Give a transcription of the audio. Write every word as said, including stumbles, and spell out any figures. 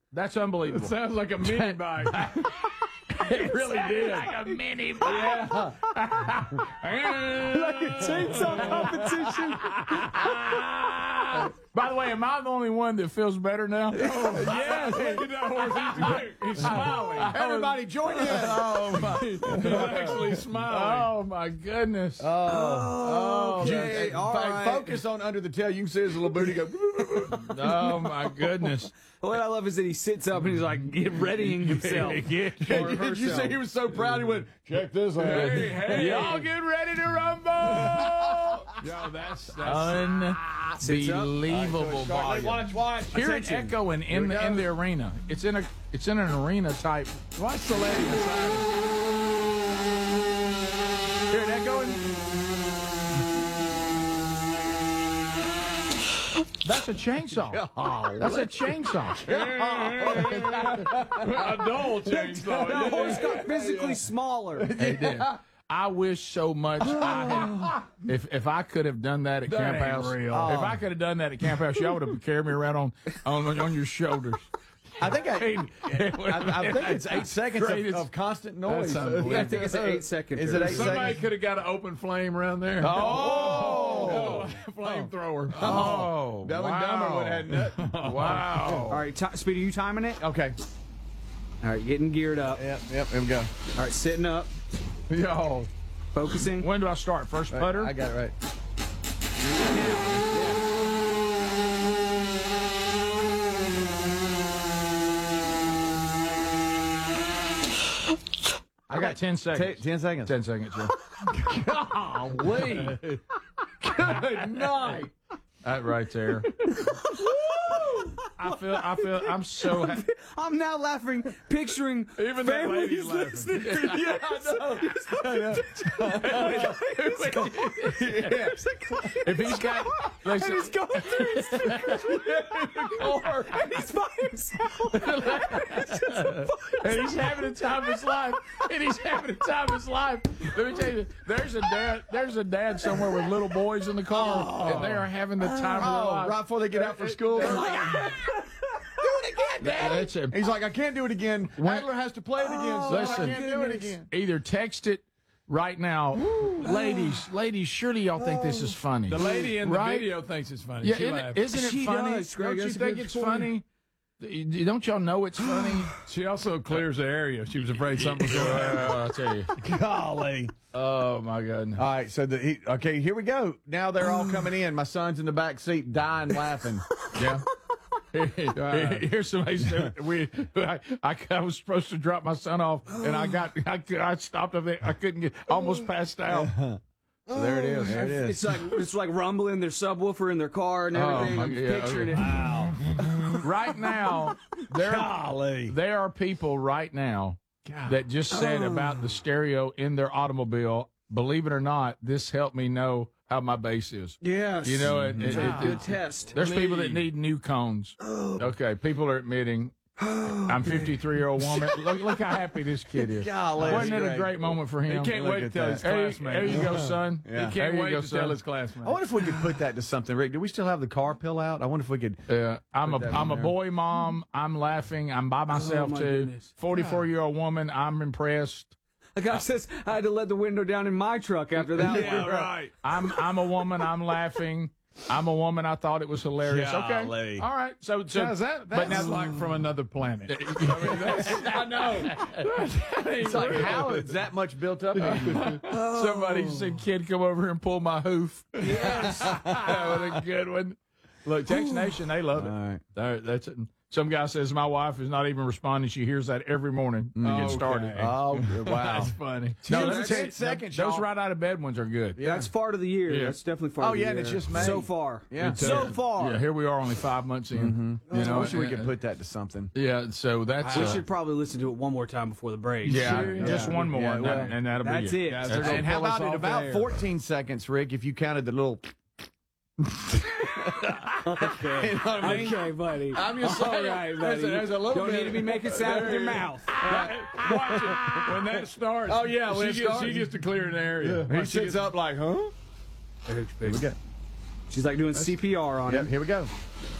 That's unbelievable. It sounds like a mini bike. It really did. Like a mini bike. Yeah. Like a chainsaw competition. By the way, am I the only one that feels better now? Oh, yes. Look at that horse. He's, he's smiling. Everybody join in. Oh, my. He's actually smiling. Oh, my goodness. Oh, okay. In All fact, right. focus on under the tail. You can see his little booty go. Oh, my goodness. What I love is that he sits up and he's like get readying himself. Yeah. Or Did you herself. see he was so proud? He went, check this out. Hey, hey. Y'all get ready to rumble. Yo, that's, that's Unbelievable volume. Watch, watch. Hear it Attention. echoing in we the go. in the arena. It's in a it's in an arena type. Watch the lady beside him. Hear it echoing. That's a chainsaw. That's a chainsaw. Adult chainsaw. The horse got physically smaller. Hey, Dan, I wish so much I had. If if I could have done that at Camp ain't House, real. if I could have done that at Camp House, y'all would have carried me around on on, on your shoulders. I think I, Hey, I, I think it's eight seconds of, Greatest- of constant noise. That's unbelievable. I think it's an eight second. Is it eight Somebody seconds? could have got an open flame around there. Oh, Flamethrower. oh, Dumb and wow. Dumber would have had nut. Wow. All right, t- Speedy, you timing it? Okay. All right, getting geared up. Yep, yep, here we go. All right, sitting up, Yo, focusing. when do I start? First putter? I got it right. I got ten seconds. T- ten seconds. Ten seconds. Yeah. Golly. Good night. That right there. I feel. I feel. I'm so happy. I'm now laughing, picturing Even that lady's families laughing. listening. If he's got, listen, He's going through his car, and he's by himself. and he's having the time of his life, and he's having the time of his life. Let me tell you, there's a dad. There's a dad somewhere with little boys in the car, and they are having the time of their Oh, life. right before they get out for school. That's a, He's like, I can't do it again. Adler has to play it again, so Listen. I can't do it again. either text it right now, ladies. Ladies, surely y'all think this is funny. The lady in the Right? video thinks it's funny. Yeah, She isn't, laughed. isn't it She funny? does, Greg. Don't you That's a think good it's point. funny? Don't y'all know it's funny? She also clears the area. She was afraid something was going to happen. Well, I'll tell you. Golly. Oh my goodness. All right, so the he, okay, here we go. Now they're all coming in. My son's in the back seat, dying laughing. Yeah. Here's somebody said we. I, I, I was supposed to drop my son off, and I got. I, I stopped up there. I couldn't get. Almost passed out. So there it is. There it is. It's like it's like rumbling their subwoofer in their car and Oh, everything. my- I'm yeah, picturing okay. it. Right now, there. Golly. There are people right now that just said about the stereo in their automobile. Believe it or not, this helped me know how my bass is. Yes. You know, it, it, it, Good it- test. there's people that need new cones. Okay, people are admitting. I'm a fifty-three-year-old woman. Look, look how happy this kid is. Golly. Wasn't it a Great. great moment for him? He can't Look wait to at tell that. his There, you- classmates. there you go, son. Yeah. He There can't you wait go, to son. tell his classmates. I wonder if we could put that to something, Rick. Do we still have the car pill out? I wonder if we could. Yeah, I'm a that I'm a in there. boy mom. I'm laughing. I'm by myself my too. goodness. forty-four-year-old woman. I'm impressed. A guy says I had to let the window down in my truck after that. Yeah, one. right. I'm I'm a woman. I'm laughing. I'm a woman. I thought it was hilarious. Okay, Golly. all right. So, so Guys, that, but that's now, like from another planet. I know. It's like, how is that much built up? Somebody said, "Kid, come over here and pull my hoof." Yes. That was a good one. Look, Text Nation, they love it. All right. All right, that's it. Some guy says my wife is not even responding. She hears that every morning to get Okay. started. Oh, wow. That's funny. No, Ten let me tell you, seconds, those y'all. right out of bed ones are good. That's fart of the year. Yeah. That's definitely fart Oh, of the yeah, year. and it's just May. So far. Yeah. So far. Yeah, here we are, only five months in. You I know, wish we and- could put that to something. Yeah, so that's We uh, should probably listen to it one more time before the break. yeah, Sure, just yeah. one more, Yeah, and, well, that, and that'll that's be it. Guys, That's they're gonna And how pull us about it off about air. fourteen seconds, Rick, if you counted the little. Okay. You know what I mean? Okay, buddy. I'm just All saying, right, there's buddy. a- there's a little Don't bit- need to be making sound with your mouth. Watch it. When that starts, Oh, yeah, when she, it gets, starts. she gets to clear an area. He She sits gets- up like, huh? Here we go. She's like doing C P R on Yep, him. here we go.